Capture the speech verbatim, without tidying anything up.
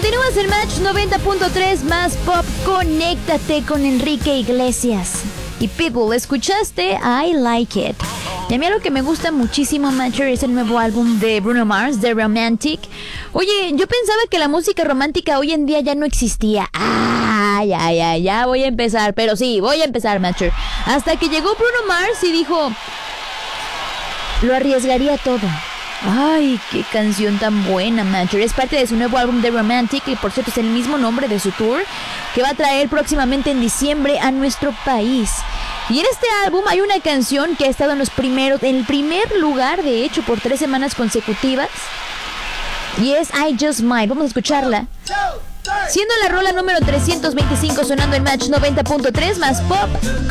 Continúas en Match noventa punto tres más pop. Conéctate con Enrique Iglesias. Y Pitbull, ¿escuchaste? I Like It. Y a mí algo que me gusta muchísimo, Matcher, es el nuevo álbum de Bruno Mars, The Romantic. Oye, yo pensaba que la música romántica hoy en día ya no existía. Ah, ya, ya, ya voy a empezar. Pero sí, voy a empezar, Matcher. Hasta que llegó Bruno Mars y dijo... Lo arriesgaría todo. Ay, qué canción tan buena, Matcher. Es parte de su nuevo álbum The Romantic, y por cierto es el mismo nombre de su tour, que va a traer próximamente en diciembre a nuestro país. Y en este álbum hay una canción que ha estado en los primeros, en el primer lugar, de hecho, por tres semanas consecutivas. Y es I Just Might. Vamos a escucharla. Siendo la rola número trescientos veinticinco sonando en Match noventa punto tres más pop.